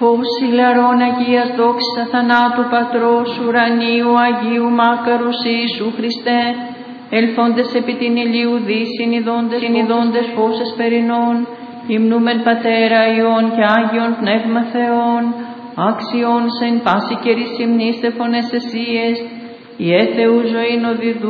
Φως ηλαρών Αγίας δόξης θανάτου Πατρός ουρανίου Αγίου Μάκαρους Ιησού Χριστέ, ελθόντες επί την ηλίου δι συνειδώντες φως εσπερινών, υμνούμεν Πατέρα Υιόν και Άγιον Πνεύμα Θεόν, άξιον σε εν πάση καιρή συμνήστε φωνές εσίες, η Θεού ζωήν οδηδού